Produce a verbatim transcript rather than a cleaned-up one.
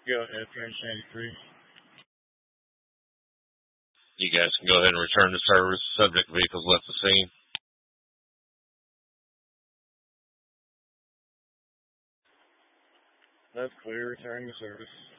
Go ahead, French ninety-three. You guys can go ahead and return to service. Subject vehicles left the scene. That's clear. Return to service.